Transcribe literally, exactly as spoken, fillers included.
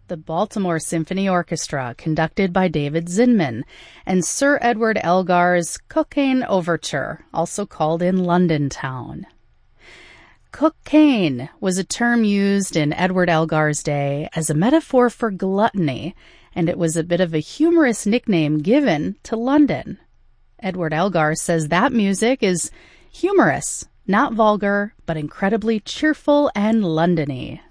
the Baltimore Symphony Orchestra, conducted by David Zinman, and Sir Edward Elgar's Cockaigne Overture, also called In London Town. Cockaigne was a term used in Edward Elgar's day as a metaphor for gluttony, and it was a bit of a humorous nickname given to London. Edward Elgar says that music is humorous, not vulgar, but incredibly cheerful and Londony.